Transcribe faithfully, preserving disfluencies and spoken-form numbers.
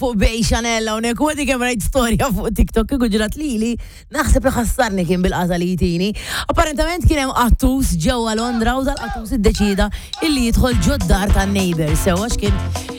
fuq bej Chanella unek, u għadi kem rajt storja fuq TikTok kiku ġurat lili, naħseb li ħassarni kien bil-qasa li jitini. Apparentament kien hemm qattus ġewwa Londra u dal-qattus iddeċida illi jidħol ġoddar tan neighbors. Sewa x'kien